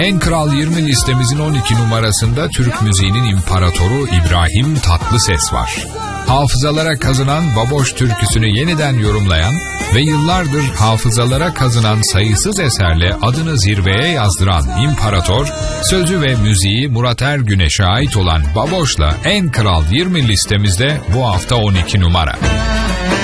En Kral 20 listemizin 12 numarasında Türk müziğinin imparatoru İbrahim Tatlıses var. Hafızalara kazınan Baboş türküsünü yeniden yorumlayan ve yıllardır hafızalara kazınan sayısız eserle adını zirveye yazdıran imparator, sözü ve müziği Murat Ergüneş'e ait olan Baboş'la En Kral 20 listemizde bu hafta 12 numara.